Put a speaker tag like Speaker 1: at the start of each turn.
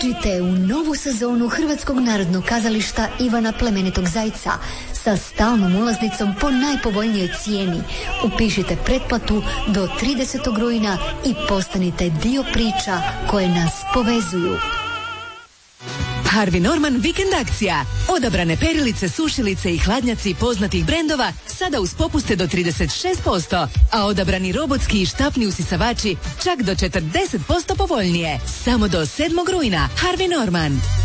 Speaker 1: Uđite u novu sezonu Hrvatskog narodnog kazališta Ivana Plemenitog Zajca sa stalnom ulaznicom po najpovoljnijoj cijeni. Upišite pretplatu do 30. rujna i postanite dio priča koje nas povezuju.
Speaker 2: Harvey Norman vikend akcija. Odabrane perilice, sušilice i hladnjaci poznatih brendova sada uz popuste do 36%, a odabrani robotski i štapni usisavači čak do 40% povoljnije. Samo do 7. rujna. Harvey Norman.